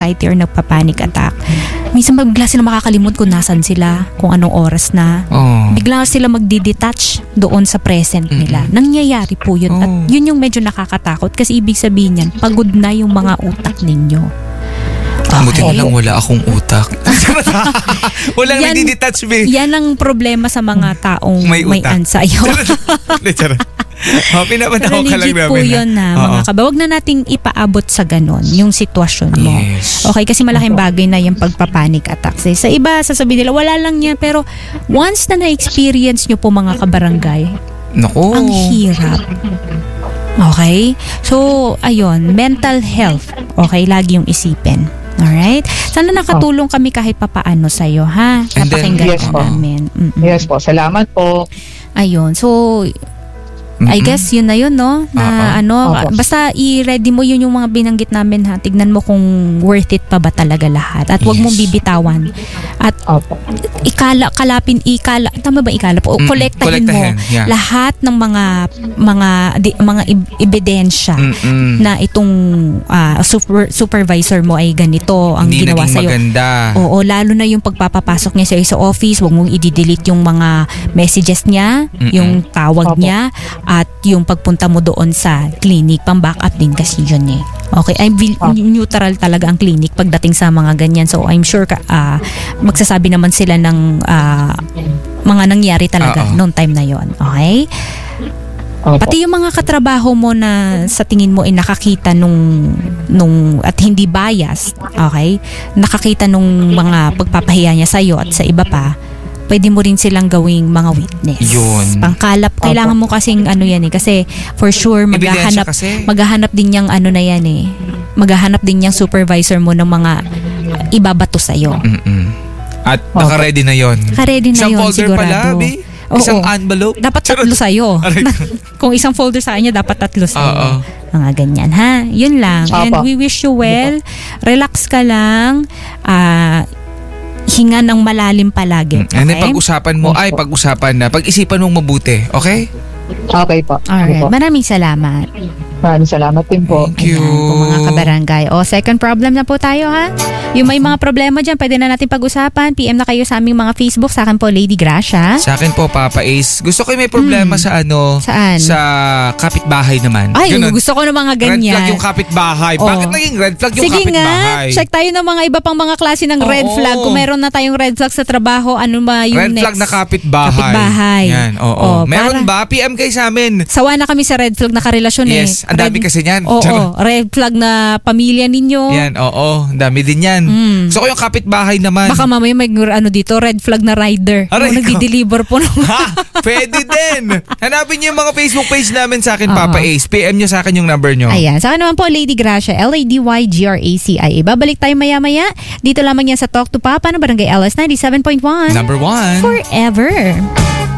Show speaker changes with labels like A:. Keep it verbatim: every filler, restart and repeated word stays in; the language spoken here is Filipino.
A: anxiety or nagpa-panic attack, minsan bigla sila makakalimot kung nasan sila, kung anong oras na.
B: Oh.
A: Bigla sila magdi-detach doon sa present nila. Mm-hmm. Nangyayari po yun.
B: Oh.
A: At yun yung medyo nakakatakot kasi ibig sabihin yan, pagod na yung mga utak ninyo.
B: Okay. Buti na lang wala akong utak. Wala nang nagdi-detach me.
A: Yan ang problema sa mga taong
B: may,
A: may anxiety.
B: Oh, pinapanaw ka lang
A: legit
B: namin.
A: Po yun na,
B: Uh-oh.
A: mga kaba. Huwag na nating ipaabot sa ganon, yung sitwasyon mo.
B: Yes.
A: Okay, kasi malaking bagay na yung pagpapanic attacks. Eh. Sa iba, sasabihin nila, wala lang yan. Pero once na na-experience nyo po mga kabarangay,
B: Naku.
A: ang hirap. Okay? So, ayun, mental health. Okay, lagi yung isipin. Alright? Sana nakatulong kami kahit papaano sa'yo, ha? Napakinggan
C: yes,
A: ka
C: po.
A: namin. Mm-mm.
C: Yes po, salamat po.
A: Ayun, so I
B: Mm-mm.
A: guess yun na yun, no? Na
B: Uh-oh.
A: ano,
C: Opo.
A: basta i-ready mo yun yung mga binanggit namin, ha? Tignan mo kung worth it pa ba talaga lahat. At huwag
B: Yes.
A: mong bibitawan. At
C: Opo.
A: ikala, kalapin, ikala, tama ba ikala po? O
B: Mm-mm.
A: kolektahin mo
B: Kolektahin, yeah.
A: lahat ng mga mga di, mga ib- ebidensya
B: Mm-mm.
A: na itong ah, super, supervisor mo ay ganito ang
B: Hindi
A: ginawa
B: naging
A: sa'yo.
B: maganda.
A: Oo, lalo na yung pagpapapasok niya sa, sa office, huwag mong i-delete yung mga messages niya,
B: Mm-mm.
A: yung tawag
C: Opo.
A: niya, at yung pagpunta mo doon sa clinic, pang backup din kasi yun eh. Okay, I'm vil-
C: Ah.
A: neutral talaga ang clinic pagdating sa mga ganyan. So I'm sure ka, ah, magsasabi naman sila ng ah, mga nangyari talaga
B: Oo.
A: noong time na yon. Okay?
C: Opo.
A: Pati yung mga katrabaho mo na sa tingin mo ay nakakita nung nung at hindi biased, okay? Nakakita nung mga pagpapahiya niya sa iyo at sa iba pa, pwede mo rin silang gawing mga witness.
B: Yun.
A: Pangkalap, kailangan mo kasing ano yan eh, kasi for sure
B: Ebidensya
A: maghahanap
B: kasi.
A: maghahanap din yang ano na yan eh. Maghahanap din yang supervisor mo ng mga ibabato sa iyo.
B: Mm-mm. At naka-ready na yon.
A: Ka-ready na
B: Isang
A: yun,
B: folder
A: sigurado.
B: pala, Bi.
A: Oo.
B: Isang envelope.
A: Dapat tatlo sa'yo.
B: Aray ko.
A: Kung isang folder sa kanya, dapat tatlo
B: Oo.
A: sa'yo. Mga ganyan, ha? Yun lang.
C: Apa.
A: And we wish you well. Relax ka lang. Ah... hinga ng malalim palagi.
B: And then
A: Okay?
B: pag-usapan mo, ay pag-usapan na, pag-isipan mong mabuti, okay?
C: Okay po.
A: Alright.
C: Okay po.
A: Maraming salamat.
C: Maraming salamat din po.
B: Thank you.
A: Ayan po mga kabarangay. O, second problem na po tayo, ha? Yung may mga problema dyan, pwede na natin pag-usapan. P M na kayo sa aming mga Facebook. Sa akin po, Lady Gracia.
B: Sa akin po, Papa Ace, gusto ko yung may problema sa ano,
A: Saan?
B: sa kapitbahay naman.
A: Ay,
B: Ganun.
A: gusto ko ng mga
B: Red
A: ganyan.
B: flag yung kapitbahay.
A: Oo.
B: Bakit naging red flag yung
A: Sige nga,
B: kapitbahay?
A: check tayo ng mga iba pang mga klase ng red
B: Oo.
A: flag. Kung meron na tayong red flag sa trabaho, ano ba yung
B: Red
A: next?
B: flag na kapitbahay.
A: Kapitbahay.
B: Yan, oo.
A: Oh,
B: Meron
A: para-
B: ba? P M kayo sa amin.
A: Sawa na kami sa red flag na karelasyon eh.
B: Yes, ang dami
A: Red-
B: kasi niyan.
A: Oo,
B: Charot.
A: red flag na pamilya ninyo.
B: Yan, oo. Ang dami din yan.
A: Mm.
B: Gusto ko yung kapitbahay naman.
A: Baka mamaya may ano dito, red flag na rider.
B: Aray
A: Yung
B: ko.
A: nagdi-deliver po. ng-
B: Ha? Pwede din. Hanapin niyo yung mga Facebook page namin sa akin,
A: Oo.
B: Papa Ace. P M niyo sa akin yung number niyo.
A: Ayan. Sa akin naman po, Lady Gracia, L A D Y G R A C I A. Babalik tayo maya-maya. Dito lamang yan sa Talk to Papa ng Barangay L S ninety-seven point one.
B: Number one.
A: Forever.